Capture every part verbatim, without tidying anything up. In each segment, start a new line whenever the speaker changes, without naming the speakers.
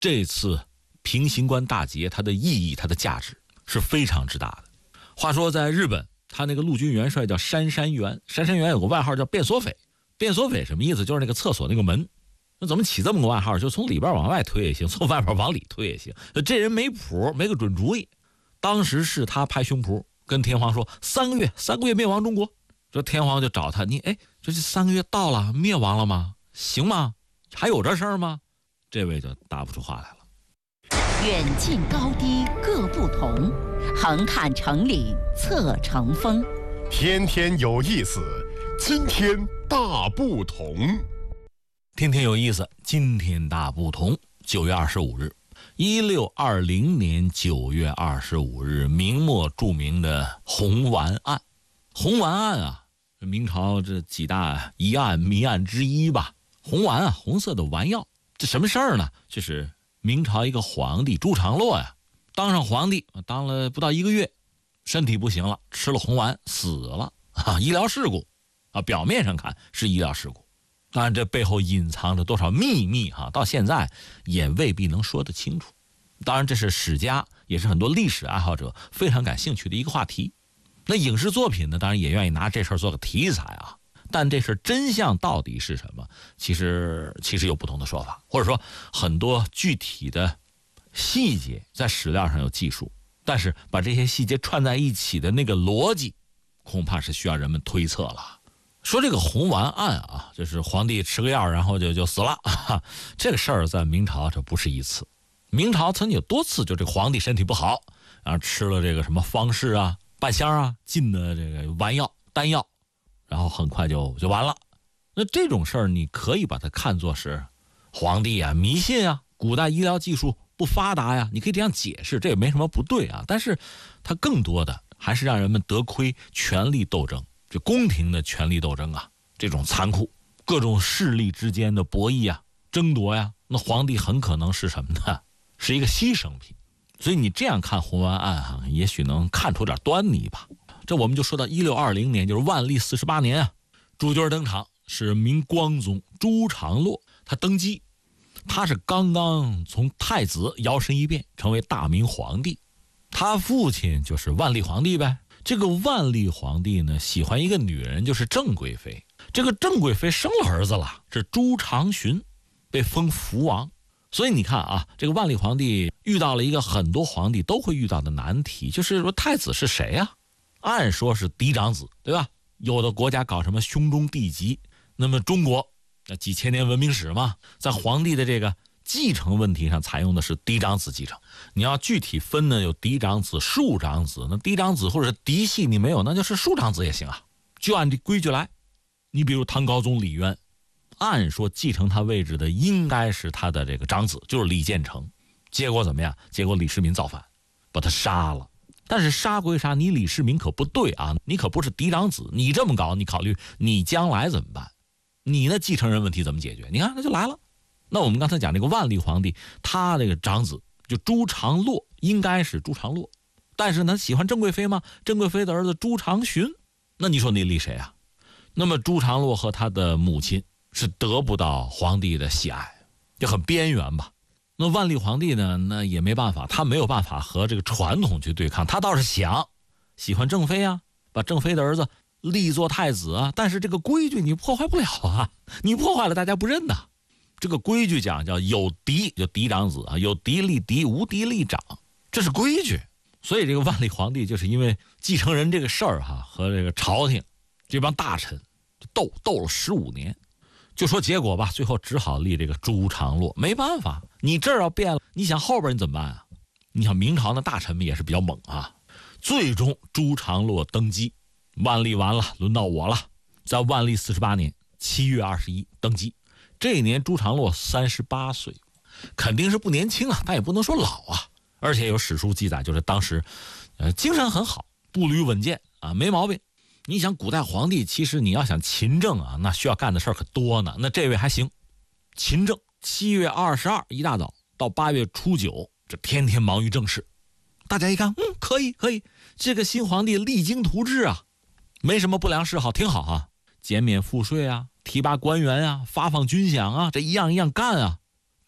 这次平型关大捷它的意义、它的价值是非常之大的。话说在日本，他那个陆军元帅叫杉山元，杉山元有个外号叫变锁匪。变锁匪什么意思？就是那个厕所那个门，那怎么起这么个外号？就从里边往外推也行，从外边往里推也行。这人没谱，没个准主意。当时是他拍胸脯跟天皇说，三个月三个月灭亡中国。这天皇就找他，你哎，这这三个月到了，灭亡了吗？行吗？还有这事儿吗？这位就答不出话来了。
远近高低各不同，横看成岭侧成峰。
天天有意思，今天大不同。
天天有意思，今天大不同。九月二十五日，一六二零年九月二十五日，明末著名的红丸案。红丸案啊，明朝这几大疑案谜案之一吧。红丸啊，红色的丸药，这什么事儿呢？就是明朝一个皇帝朱常洛呀，当上皇帝当了不到一个月，身体不行了，吃了红丸死了啊！医疗事故啊，表面上看是医疗事故，当然这背后隐藏着多少秘密哈、啊，到现在也未必能说得清楚。当然这是史家也是很多历史爱好者非常感兴趣的一个话题。那影视作品呢，当然也愿意拿这事儿做个题材啊。但这事真相到底是什么？其实其实有不同的说法，或者说很多具体的细节在史料上有记述，但是把这些细节串在一起的那个逻辑，恐怕是需要人们推测了。说这个红丸案啊，就是皇帝吃个药然后就就死了，啊、这个事儿在明朝这不是一次，明朝曾经有多次就这个皇帝身体不好，然后吃了这个什么方士啊、半仙啊进的这个丸药、丹药。然后很快就就完了。那这种事儿你可以把它看作是皇帝啊迷信啊，古代医疗技术不发达呀，你可以这样解释，这也没什么不对啊。但是它更多的还是让人们得亏权力斗争，这宫廷的权力斗争啊，这种残酷，各种势力之间的博弈啊、争夺呀，那皇帝很可能是什么呢？是一个牺牲品。所以你这样看红丸案啊，也许能看出点端倪吧。这我们就说到一六二零年，就是万历四十八年啊，主角登场是明光宗朱常洛，他登基，他是刚刚从太子摇身一变成为大明皇帝，他父亲就是万历皇帝呗。这个万历皇帝呢，喜欢一个女人，就是郑贵妃。这个郑贵妃生了儿子了，是朱常洵，被封福王。所以你看啊，这个万历皇帝遇到了一个很多皇帝都会遇到的难题，就是说太子是谁啊？按说是嫡长子，对吧？有的国家搞什么兄终弟及，那么中国那几千年文明史嘛，在皇帝的这个继承问题上采用的是嫡长子继承。你要具体分呢，有嫡长子、庶长子。那嫡长子或者是嫡系你没有，那就是庶长子也行啊，就按这规矩来。你比如唐高宗李渊，按说继承他位置的应该是他的这个长子，就是李建成。结果怎么样？结果李世民造反，把他杀了。但是杀归杀，你李世民可不对啊，你可不是嫡长子，你这么搞，你考虑你将来怎么办？你那继承人问题怎么解决？你看那就来了。那我们刚才讲这个万历皇帝，他这个长子就朱常洛，应该是朱常洛，但是呢喜欢郑贵妃吗？郑贵妃的儿子朱常洵，那你说你立谁啊？那么朱常洛和他的母亲是得不到皇帝的喜爱，就很边缘吧。那万历皇帝呢，那也没办法，他没有办法和这个传统去对抗，他倒是想喜欢郑妃啊，把郑妃的儿子立作太子啊，但是这个规矩你破坏不了啊，你破坏了大家不认呐。这个规矩讲叫有嫡就嫡长子啊，有嫡立嫡，无嫡立长，这是规矩。所以这个万历皇帝就是因为继承人这个事儿哈，和这个朝廷这帮大臣斗斗了十五年。就说结果吧，最后只好立这个朱常洛，没办法，你这儿要变了，你想后边你怎么办啊？你想明朝的大臣们也是比较猛啊。最终朱常洛登基，万历完了，轮到我了。在万历四十八年七月二十一登基，这一年朱常洛三十八岁，肯定是不年轻啊，但也不能说老啊。而且有史书记载，就是当时，呃，精神很好，步履稳健啊，没毛病。你想古代皇帝，其实你要想勤政啊，那需要干的事儿可多呢。那这位还行，勤政。七月二十二一大早到八月初九，这天天忙于政事。大家一看，嗯，可以可以，这个新皇帝励精图治啊，没什么不良嗜好，挺好啊。减免赋税啊，提拔官员啊，发放军饷啊，这一样一样干啊。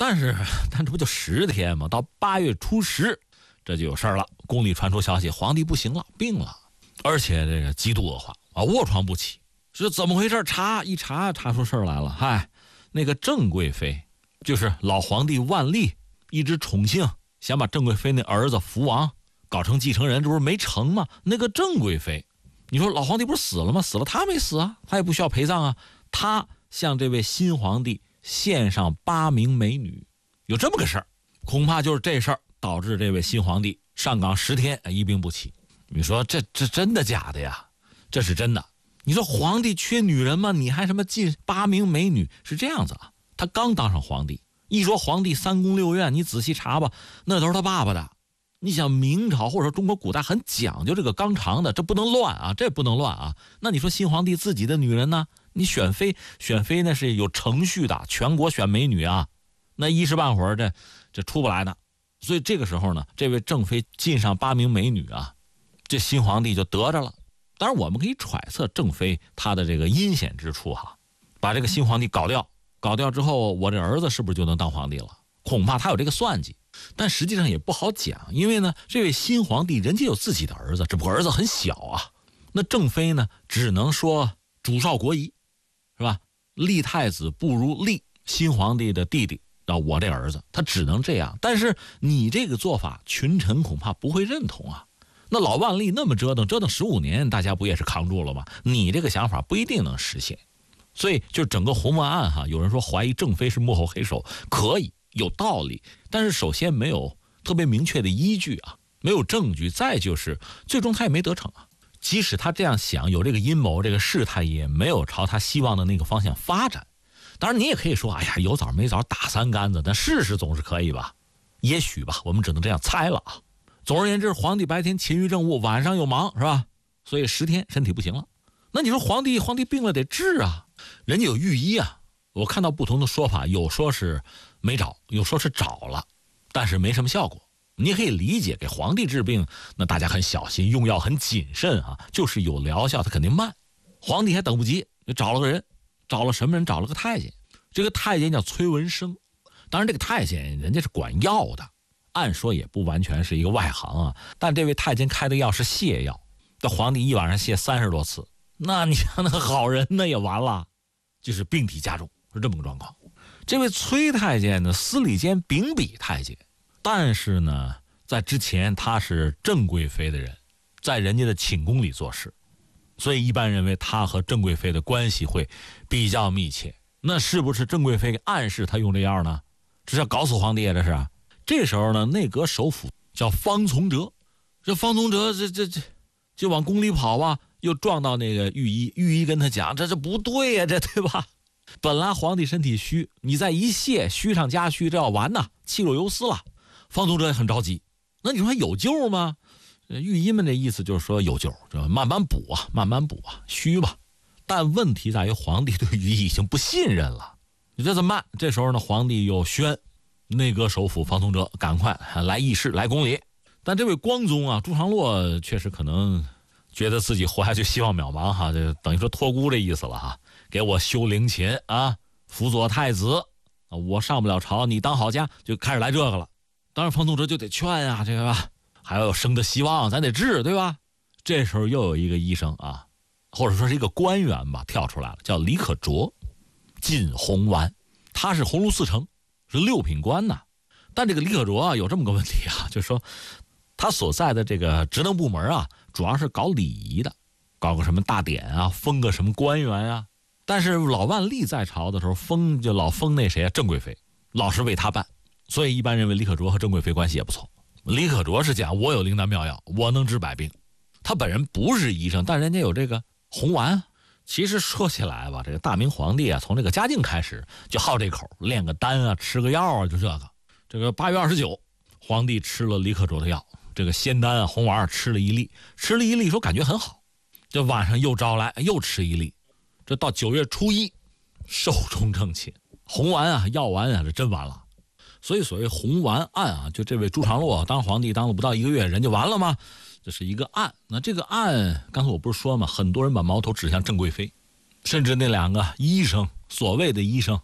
但是但这不就十天吗？到八月初十，这就有事儿了。宫里传出消息，皇帝不行了，病了，而且这个极度恶化啊，卧床不起。是怎么回事？查一查，查出事儿来了。嗨，那个郑贵妃，就是老皇帝万历一直宠幸，想把郑贵妃那儿子福王搞成继承人，这不是没成吗？那个郑贵妃，你说老皇帝不是死了吗？死了，他没死啊，他也不需要陪葬啊。他向这位新皇帝献上八名美女，有这么个事儿，恐怕就是这事儿导致这位新皇帝上岗十天一病不起。你说这这真的假的呀？这是真的。你说皇帝缺女人吗？你还什么进八名美女？是这样子啊，他刚当上皇帝，一说皇帝三宫六院，你仔细查吧，那都是他爸爸的。你想明朝或者说中国古代很讲究这个纲常的，这不能乱啊，这不能乱啊。那你说新皇帝自己的女人呢？你选妃，选妃那是有程序的，全国选美女啊，那一时半会儿这这出不来的。所以这个时候呢，这位正妃进上八名美女啊，这新皇帝就得着了。当然我们可以揣测正妃她的这个阴险之处哈，把这个新皇帝搞掉，搞掉之后，我这儿子是不是就能当皇帝了？恐怕他有这个算计，但实际上也不好讲，因为呢，这位新皇帝人家有自己的儿子，只不过儿子很小啊。那正妃呢，只能说主少国疑，是吧？立太子不如立新皇帝的弟弟，啊，我这儿子，他只能这样。但是你这个做法，群臣恐怕不会认同啊。那老万历那么折腾，折腾十五年，大家不也是扛住了吗？你这个想法不一定能实现。所以就整个洪文案哈，有人说怀疑正妃是幕后黑手，可以有道理，但是首先没有特别明确的依据啊，没有证据。再就是最终他也没得逞啊。即使他这样想，有这个阴谋，这个事态也没有朝他希望的那个方向发展。当然你也可以说，哎呀，有枣没枣打三竿子，但试试总是可以吧？也许吧，我们只能这样猜了啊。总而言之，皇帝白天勤于政务，晚上又忙，是吧？所以十天身体不行了。那你说皇帝皇帝病了得治啊，人家有御医啊。我看到不同的说法，有说是没找，有说是找了，但是没什么效果。你也可以理解，给皇帝治病，那大家很小心，用药很谨慎啊，就是有疗效，他肯定慢。皇帝还等不及，就找了个人，找了什么人？找了个太监。这个太监叫崔文生，当然这个太监人家是管药的，按说也不完全是一个外行啊。但这位太监开的药是泻药，这皇帝一晚上泻三十多次，那你像那个好人那也完了，就是病体加重，是这么个状况。这位崔太监呢，司礼监秉笔太监，但是呢，在之前他是郑贵妃的人，在人家的寝宫里做事，所以一般认为他和郑贵妃的关系会比较密切。那是不是郑贵妃暗示他用这药呢？这是要搞死皇帝啊！这是。这时候呢，内阁首辅叫方从哲，这方从哲这这这就往宫里跑啊，又撞到那个御医，御医跟他讲，这这不对呀、啊，这对吧？本来皇帝身体虚，你再一泻，虚上加虚，这要完呐，气若游丝了。方从哲也很着急，那你说还有救吗？御医们的意思就是说有救，就慢慢补啊，慢慢补啊，虚吧。但问题在于皇帝对御医已经不信任了，你这怎么办？这时候呢，皇帝又宣内阁首辅方从哲赶快来议事，来宫里。但这位光宗啊，朱常洛确实可能觉得自己活下去希望渺茫哈，这等于说托孤这意思了哈，给我修陵寝啊，辅佐太子，我上不了朝，你当好家，就开始来这个了。当然方从哲就得劝啊，这个吧，还要有生的希望，咱得治，对吧？这时候又有一个医生啊，或者说是一个官员吧，跳出来了，叫李可灼，进红丸，他是鸿胪四丞，是六品官呐。但这个李可灼啊，有这么个问题啊，就是说他所在的这个职能部门啊，主要是搞礼仪的，搞个什么大典啊，封个什么官员啊。但是老万历在朝的时候，封就老封那谁啊，郑贵妃，老是为他办，所以一般认为李可灼和郑贵妃关系也不错。李可灼是讲我有灵丹妙药，我能治百病。他本人不是医生，但人家有这个红丸。其实说起来吧，这个大明皇帝啊，从这个嘉靖开始就好这口，炼个丹啊，吃个药啊，就这个。这个八月二十九，皇帝吃了李可灼的药，这个仙丹啊，红丸吃了一粒，吃了一粒说感觉很好，这晚上又招来又吃一粒，这到九月初一，寿终正寝，红丸啊，药丸啊，这真完了。所以所谓红丸案啊，就这位朱常洛当皇帝当了不到一个月，人就完了吗？这是一个案。那这个案，刚才我不是说吗？很多人把矛头指向郑贵妃，甚至那两个医生，所谓的医生，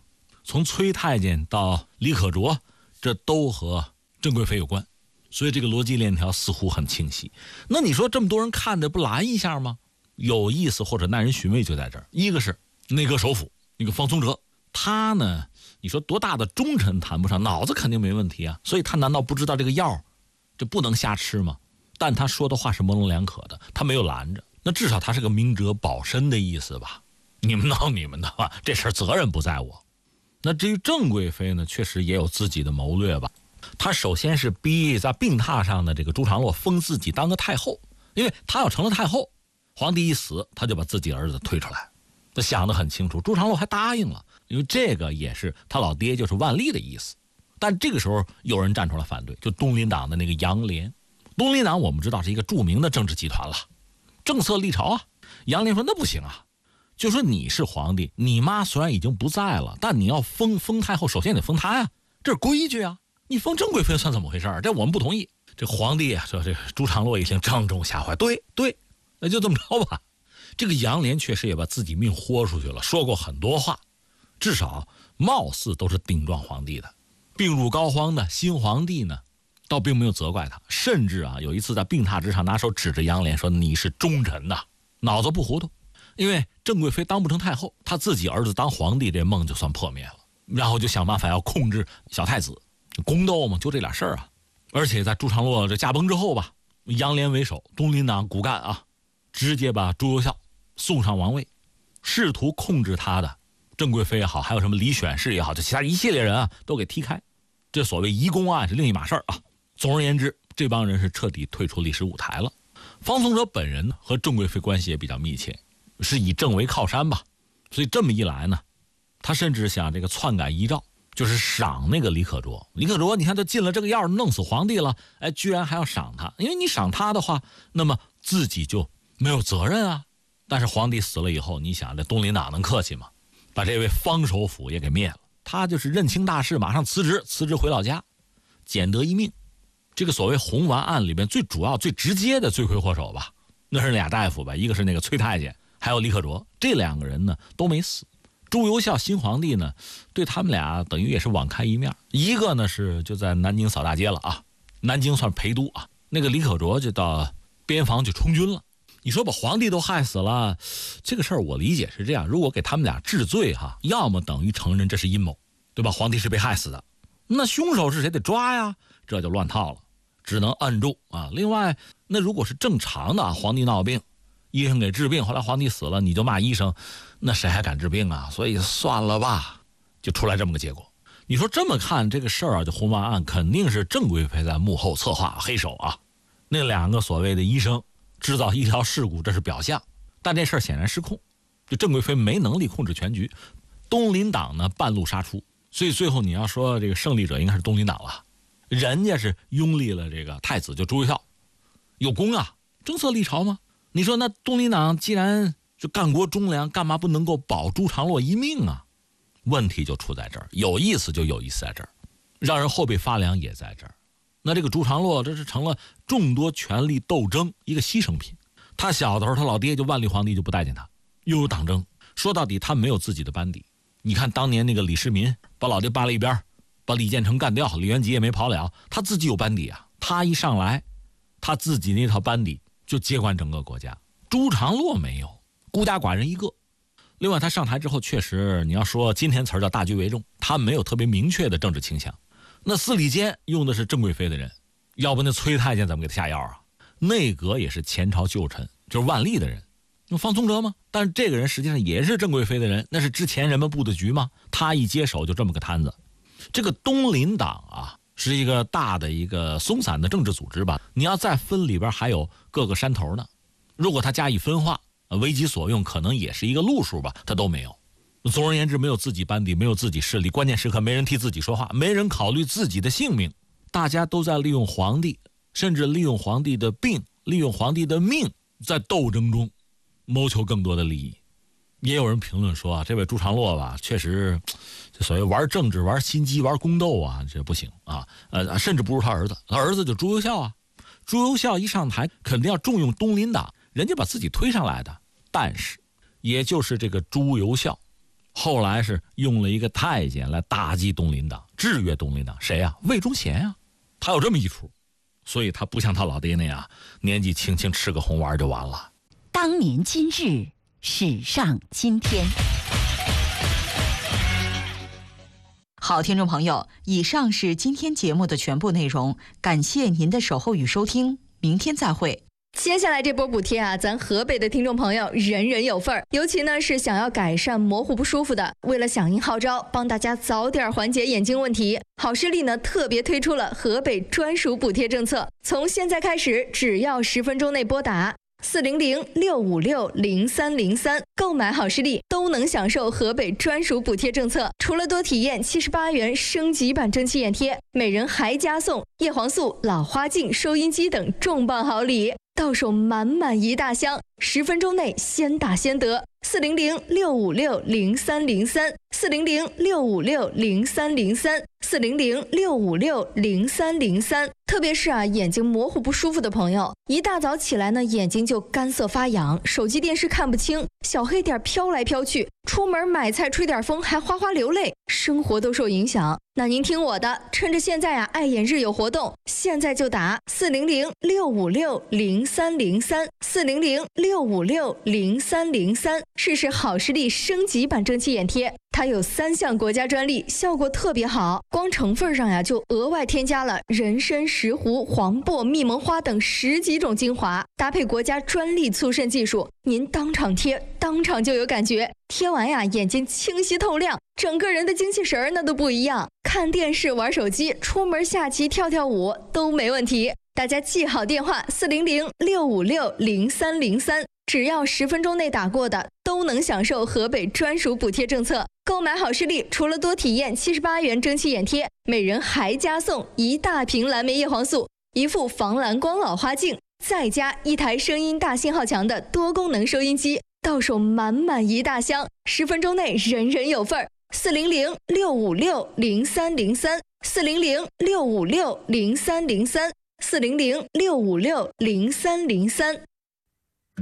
从崔太监到李可灼，这都和郑贵妃有关，所以这个逻辑链条似乎很清晰。那你说这么多人看着不拦一下吗？有意思或者耐人寻味就在这儿。一个是内阁首辅那个方宗哲，他呢，你说多大的忠臣谈不上，脑子肯定没问题啊，所以他难道不知道这个药这不能瞎吃吗？但他说的话是模棱两可的，他没有拦着，那至少他是个明哲保身的意思吧。你们闹你们的吧，这事儿责任不在我。那至于郑贵妃呢，确实也有自己的谋略吧。她首先是逼在病榻上的这个朱常洛封自己当个太后，因为她要成了太后，皇帝一死，他就把自己儿子推出来。他想得很清楚，朱常洛还答应了，因为这个也是他老爹就是万历的意思。但这个时候有人站出来反对，就东林党的那个杨涟。东林党我们知道是一个著名的政治集团了，政策立朝啊。杨涟说那不行啊，就说你是皇帝，你妈虽然已经不在了，但你要封封太后，首先得封她呀，这是规矩啊。你封郑贵妃算怎么回事？这我们不同意。这皇帝啊，说这朱常洛一听正中下怀，对对，那就这么着吧。这个杨涟确实也把自己命豁出去了，说过很多话，至少貌似都是顶撞皇帝的。病入膏肓的新皇帝呢，倒并没有责怪他，甚至啊有一次在病榻之上拿手指着杨涟说：“你是忠臣呐，脑子不糊涂。”因为郑贵妃当不成太后，他自己儿子当皇帝，这梦就算破灭了。然后就想办法要控制小太子，宫斗嘛，就这俩事儿啊。而且在朱常洛这驾崩之后吧，杨涟为首，东林党骨干啊，直接把朱由校送上王位，试图控制他的郑贵妃也好，还有什么李选侍也好，这其他一系列人啊都给踢开。这所谓移宫案是另一码事儿啊。总而言之，这帮人是彻底退出历史舞台了。方宗哲本人呢和郑贵妃关系也比较密切，是以郑为靠山吧，所以这么一来呢，他甚至想这个篡改遗诏，就是赏那个李可灼。李可灼你看他进了这个药弄死皇帝了，哎，居然还要赏他，因为你赏他的话，那么自己就没有责任啊。但是皇帝死了以后，你想这东林党能客气吗？把这位方首辅也给灭了，他就是认清大势，马上辞职，辞职回老家，捡得一命。这个所谓红丸案里边最主要最直接的罪魁祸首吧，那是俩大夫吧，一个是那个崔太监，还有李可灼，这两个人呢都没死。朱由校新皇帝呢对他们俩等于也是网开一面，一个呢是就在南京扫大街了啊，南京算陪都啊，那个李可灼就到边防去充军了。你说把皇帝都害死了，这个事儿我理解是这样，如果给他们俩治罪哈，要么等于承认这是阴谋，对吧？皇帝是被害死的，那凶手是谁得抓呀，这就乱套了，只能摁住啊。另外，那如果是正常的皇帝闹病，医生给治病，后来皇帝死了，你就骂医生，那谁还敢治病啊？所以算了吧，就出来这么个结果。你说这么看这个事儿啊，这红丸案肯定是郑贵妃在幕后策划黑手啊，那两个所谓的医生制造医疗事故，这是表象，但这事儿显然失控，就郑贵妃没能力控制全局，东林党呢半路杀出，所以最后你要说这个胜利者应该是东林党了，人家是拥立了这个太子，就朱由校，有功啊，政策立朝吗？你说那东林党既然就干国忠良，干嘛不能够保朱常洛一命啊？问题就出在这儿，有意思就有意思在这儿，让人后背发凉也在这儿。那这个朱常洛这是成了众多权力斗争一个牺牲品。他小的时候他老爹就万历皇帝就不待见他，又有党争，说到底他没有自己的班底。你看当年那个李世民把老爹扒了一边，把李建成干掉，李元吉也没跑了，他自己有班底啊，他一上来他自己那套班底就接管整个国家。朱常洛没有，孤家寡人一个。另外他上台之后确实你要说今天词儿叫大局为重，他没有特别明确的政治倾向。那司礼监用的是郑贵妃的人，要不那崔太监怎么给他下药啊？内阁也是前朝旧臣，就是万历的人，那方宗哲吗？但是这个人实际上也是郑贵妃的人，那是之前人们布的局吗？他一接手就这么个摊子。这个东林党啊是一个大的一个松散的政治组织吧，你要再分里边还有各个山头呢，如果他加以分化，为己所用，可能也是一个路数吧，他都没有。总而言之，没有自己班底，没有自己势力，关键时刻没人替自己说话，没人考虑自己的性命，大家都在利用皇帝，甚至利用皇帝的病，利用皇帝的命，在斗争中谋求更多的利益。也有人评论说啊，这位朱常洛吧，确实这所谓玩政治、玩心机、玩宫斗啊，这不行啊，呃，甚至不如他儿子，他儿子就朱由校啊，朱由校一上台肯定要重用东林党，人家把自己推上来的，但是也就是这个朱由校后来是用了一个太监来打击东林党，制约东林党，谁呀、啊？魏忠贤啊，他有这么一出，所以他不像他老爹那样年纪轻轻吃个红丸就完了。
当年今日，史上今天。
好，听众朋友，以上是今天节目的全部内容，感谢您的守候与收听，明天再会。
接下来这波补贴啊，咱河北的听众朋友人人有份儿，尤其呢是想要改善模糊不舒服的，为了响应号召，帮大家早点缓解眼睛问题，好视力呢特别推出了河北专属补贴政策，从现在开始，只要十分钟内拨打四零零六五六零三零三购买好视力都能享受河北专属补贴政策。除了多体验七十八元升级版蒸汽眼贴，每人还加送叶黄素、老花镜、收音机等重磅好礼，到手满满一大箱，十分钟内先打先得。四零零六五六零三零三四零零六五六零三零三四零零六五六零三零三。特别是啊，眼睛模糊不舒服的朋友，一大早起来呢，眼睛就干涩发痒，手机电视看不清，小黑点飘来飘去，出门买菜吹点风还哗哗流泪，生活都受影响。那您听我的，趁着现在啊爱眼日有活动，现在就打四零零六五六零三零三四零零六五六零三零三，试试好视力升级版蒸汽眼贴。它有三项国家专利，效果特别好，光成分上呀就额外添加了人参、石斛、黄柏、蜜蒙花等十几种精华，搭配国家专利促渗技术，您当场贴，当场就有感觉，贴完呀眼睛清晰透亮，整个人的精气神儿那都不一样，看电视、玩手机、出门下棋、跳跳舞都没问题。大家记好电话四零零六五六零三零三，只要十分钟内打过的都能享受河北专属补贴政策。购买好视力，除了多体验七十八元蒸汽眼贴，每人还加送一大瓶蓝莓叶黄素、一副防蓝光老花镜，再加一台声音大信号强的多功能收音机，到手满满一大箱，十分钟内人人有份儿。四零零六五六零三零三四零零六五六零三零三四零零六五六零三零三。